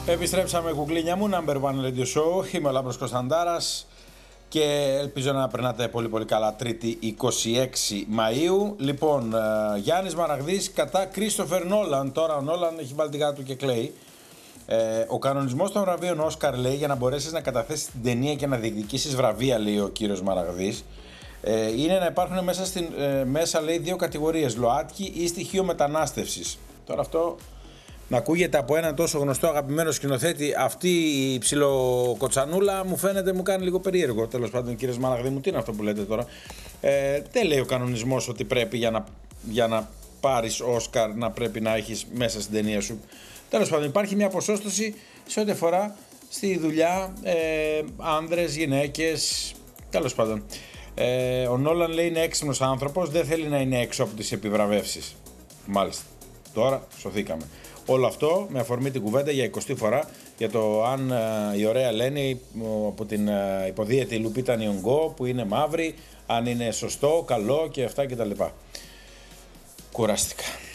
Επιστρέψαμε κουκλίνια μου, Number One Radio Show. Είμαι ο Λάμπρος Κωνσταντάρας και ελπίζω να περνάτε πολύ πολύ καλά. Τρίτη 26 Μαΐου. Λοιπόν, Γιάννης Μαραγδής κατά Κρίστοφερ Νόλαν. Τώρα ο Νόλαν έχει βάλει τη γάτα του και κλαίει. Ο κανονισμός των βραβείων Όσκαρ, λέει, για να μπορέσεις να καταθέσεις την ταινία και να διεκδικήσεις βραβεία, λέει ο κύριος Μαραγδής, είναι να υπάρχουν μέσα, λέει, δύο κατηγορίες, ΛΟΑΤΚΙ ή στοιχείο μετανάστευσης. Τώρα αυτό να ακούγεται από έναν τόσο γνωστό αγαπημένο σκηνοθέτη, αυτή η ψιλοκοτσανούλα, μου φαίνεται, μου κάνει λίγο περίεργο. Τέλος πάντων, κύριε Μαραγδί μου, τι είναι αυτό που λέτε τώρα? Δεν λέει ο κανονισμός ότι πρέπει για να πάρεις Όσκαρ να πρέπει να έχεις μέσα στην ταινία σου. Τέλος πάντων, υπάρχει μια ποσόστοση σε ό,τι αφορά στη δουλειά, άνδρες, γυναίκες. Τέλος πάντων, ο Νόλαν, λέει, είναι έξυπνος άνθρωπος, δεν θέλει να είναι έξω από τις επιβραβεύσεις. Μάλιστα, τώρα σωθήκαμε. Όλο αυτό με αφορμή την κουβέντα για 20η φορά για το αν η ωραία Ελένη από την υποδίαιτη Λουπίτα Νιονγκό, που είναι μαύρη, αν είναι σωστό, καλό και αυτά κτλ. Κουράστηκα.